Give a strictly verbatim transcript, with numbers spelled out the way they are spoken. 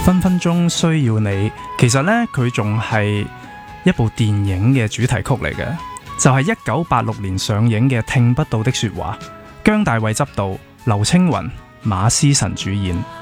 分分鐘需要你，其實呢，佢仲係一部電影嘅主題曲嚟嘅，就係一九八六年上映嘅《聽不到的說話》，姜大衛執導，劉青雲、馬思純主演。